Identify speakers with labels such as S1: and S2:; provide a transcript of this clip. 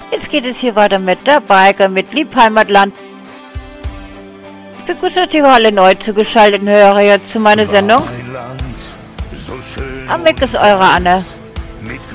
S1: Jetzt geht es hier weiter mit der Biker, mit Liebheimatland. Ich begrüße Sie alle neu zugeschaltet und höre jetzt zu meiner Sendung.
S2: So schön
S1: Am Weg ist eure Anne.
S2: mit